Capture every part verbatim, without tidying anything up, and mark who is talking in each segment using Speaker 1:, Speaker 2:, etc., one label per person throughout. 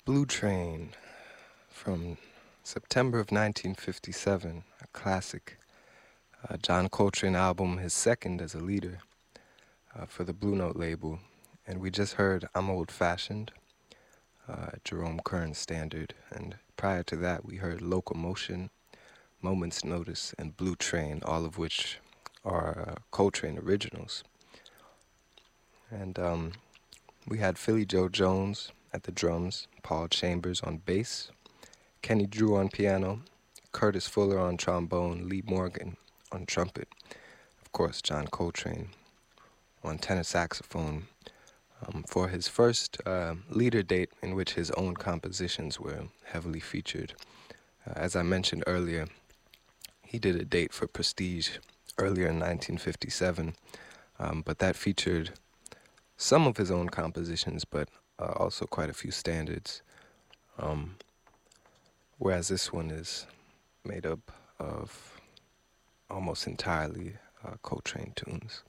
Speaker 1: Blue Train from September of nineteen fifty-seven, a classic uh, John Coltrane album, his second as a leader uh, for the Blue Note label. And we just heard I'm Old Fashioned, uh, Jerome Kern's standard. And prior to that, we heard Locomotion, Moment's Notice, and Blue Train, all of which are uh, Coltrane originals. And um, we had Philly Joe Jones at the drums, Paul Chambers on bass, Kenny Drew on piano, Curtis Fuller on trombone, Lee Morgan on trumpet, of course John Coltrane on tenor saxophone, um, for his first uh, leader date in which his own compositions were heavily featured. Uh, as I mentioned earlier, he did a date for Prestige earlier in nineteen fifty-seven, um, but that featured some of his own compositions, but uh, also quite a few standards. Um, whereas this one is made up of almost entirely uh, Coltrane tunes.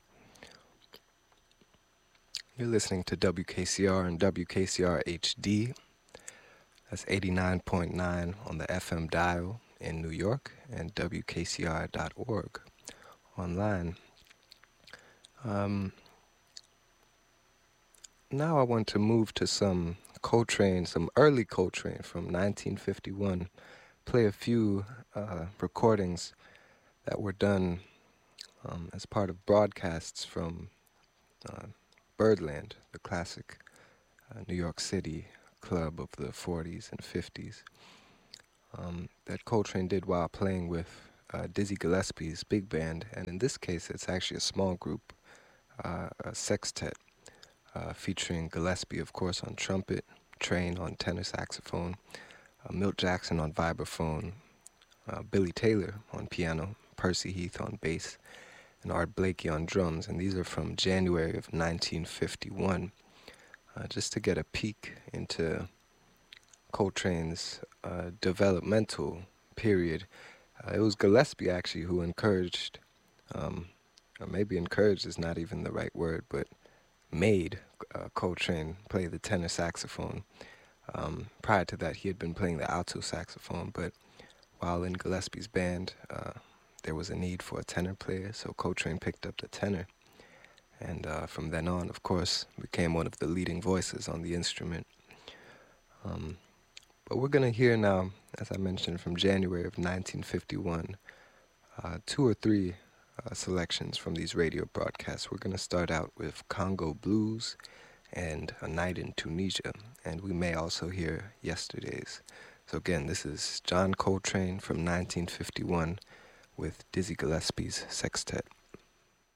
Speaker 1: You're listening to W K C R and W K C R H D. That's eighty-nine point nine on the F M dial in New York and W K C R dot org online. Um, now I want to move to some Coltrane, some early Coltrane from nineteen fifty-one. Play a few uh, recordings that were done um, as part of broadcasts from uh, Birdland, the classic uh, New York City club of the forties and fifties, um, that Coltrane did while playing with uh, Dizzy Gillespie's big band. And in this case, it's actually a small group, uh, a sextet, uh, featuring Gillespie, of course, on trumpet, Train on tenor saxophone, uh, Milt Jackson on vibraphone, uh, Billy Taylor on piano, Percy Heath on bass, and Art Blakey on drums. And these are from January of nineteen fifty-one. Uh, just to get a peek into Coltrane's uh, developmental period. Uh, it was Gillespie, actually, who encouraged, um, or maybe encouraged is not even the right word, but made uh, Coltrane play the tenor saxophone. Um, prior to that, he had been playing the alto saxophone, but while in Gillespie's band, uh, there was a need for a tenor player, so Coltrane picked up the tenor. And uh, from then on, of course, became one of the leading voices on the instrument. Um, but we're going to hear now, as I mentioned, from January of nineteen fifty-one, uh, two or three uh, selections from these radio broadcasts. We're going to start out with Congo Blues and A Night in Tunisia, and we may also hear Yesterdays. So again, this is John Coltrane from nineteen fifty-one with Dizzy Gillespie's sextet.